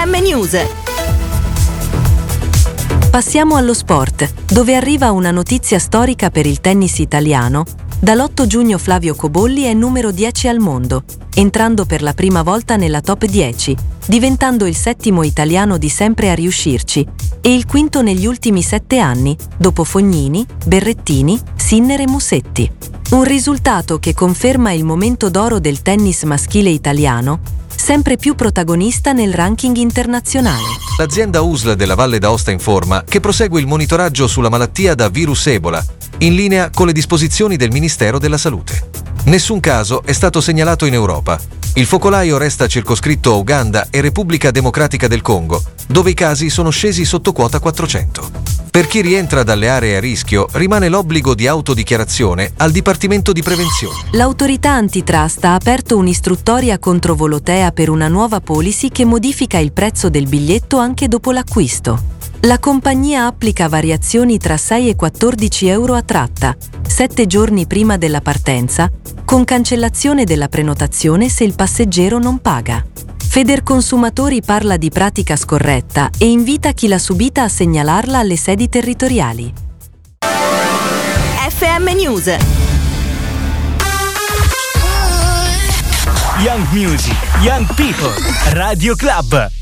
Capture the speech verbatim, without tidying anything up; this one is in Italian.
M News. Passiamo allo sport, dove arriva una notizia storica per il tennis italiano. Dall'otto giugno Flavio Cobolli è numero dieci al mondo, entrando per la prima volta nella top dieci, diventando il settimo italiano di sempre a riuscirci e il quinto negli ultimi sette anni, dopo Fognini, Berrettini, Sinner e Musetti. Un risultato che conferma il momento d'oro del tennis maschile italiano, sempre più protagonista nel ranking internazionale. L'azienda U S L della Valle d'Aosta informa che prosegue il monitoraggio sulla malattia da virus Ebola, in linea con le disposizioni del Ministero della Salute. Nessun caso è stato segnalato in Europa. Il focolaio resta circoscritto a Uganda e Repubblica Democratica del Congo, dove i casi sono scesi sotto quota quattrocento. Per chi rientra dalle aree a rischio rimane l'obbligo di autodichiarazione al Dipartimento di Prevenzione. L'autorità antitrust ha aperto un'istruttoria contro Volotea per una nuova policy che modifica il prezzo del biglietto anche dopo l'acquisto. La compagnia applica variazioni tra sei e quattordici euro a tratta, sette giorni prima della partenza, con cancellazione della prenotazione se il passeggero non paga. Federconsumatori parla di pratica scorretta e invita chi l'ha subita a segnalarla alle sedi territoriali. F M News. Young Music, Young People, Radio Club.